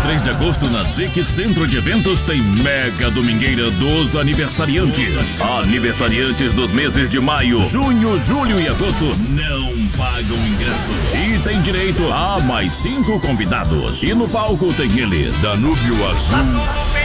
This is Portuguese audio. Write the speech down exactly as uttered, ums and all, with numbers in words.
três de agosto, na Zic Centro de Eventos, tem Mega Domingueira dos Aniversariantes. Aniversariantes dos meses de maio, junho, julho e agosto não pagam ingresso e tem direito a mais cinco convidados. E no palco tem eles: Danúbio Azul,